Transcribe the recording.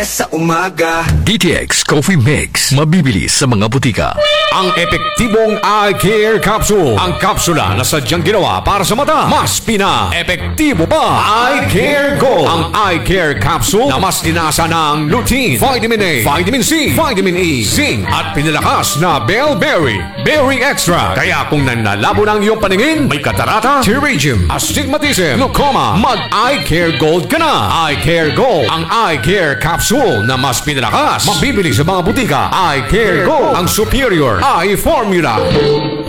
Sa umaga, DTX Coffee Mix. Mabibili sa mga butika. Ang epektibong Eye Care Capsule. Ang kapsula na sadyang ginawa para sa mata. Mas pina-epektibo pa. Eye Care Gold. Ang Eye Care Capsule na mas dinasa ng lutein, vitamin A, vitamin C, vitamin E, zinc, at pinalakas na Bellberry, Berry Extra. Kaya kung nanlalabo ng iyong paningin, may katarata, pterygium, astigmatism, glaucoma, mag-Eye Care Gold ka na. Eye Care Gold. Ang Eye Care Capsule na mas pinalakas. Mabibili sa mga butika. Eye Care Gold. Ang superior eye formula.